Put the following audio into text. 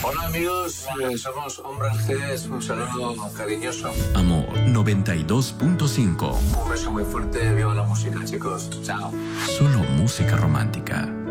Hola amigos, somos Hombres G, un saludo cariñoso. Amor 92.5. Un beso muy fuerte, viva la música chicos, chao. Solo música romántica.